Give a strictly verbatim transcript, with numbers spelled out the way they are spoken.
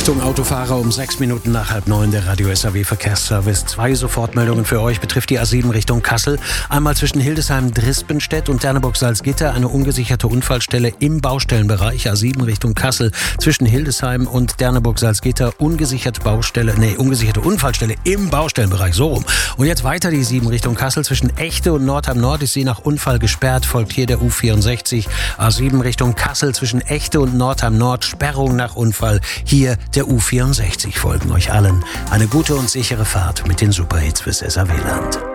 Achtung Autofahrer, um sechs Minuten nach halb neun der Radio S A W Verkehrsservice. Zwei Sofortmeldungen für euch betrifft die A sieben Richtung Kassel. Einmal zwischen Hildesheim-Drispenstedt und Derneburg-Salzgitter eine ungesicherte Unfallstelle im Baustellenbereich. A sieben Richtung Kassel zwischen Hildesheim und Derneburg-Salzgitter ungesicherte Baustelle, nee, ungesicherte Unfallstelle im Baustellenbereich, so rum. Und jetzt weiter die sieben Richtung Kassel zwischen Echte und Nordheim Nord ist sie nach Unfall gesperrt. Folgt hier der U vierundsechzig. A sieben Richtung Kassel zwischen Echte und Nordheim Nord, Sperrung nach Unfall. Hier der U vierundsechzig. Folgen euch allen eine gute und sichere Fahrt mit den Superhits fürs S A W-Land.